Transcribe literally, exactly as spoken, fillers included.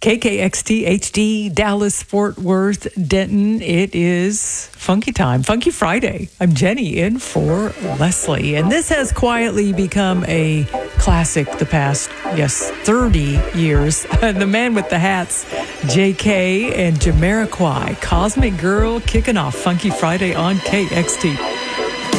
K K X T H D, Dallas, Fort Worth, Denton. It is Funky Time, Funky Friday. I'm Jenny in for Leslie. And this has quietly become a classic the past, yes, thirty years. The man with the hats, J K and Jamiroquai. Cosmic Girl kicking off Funky Friday on K X T.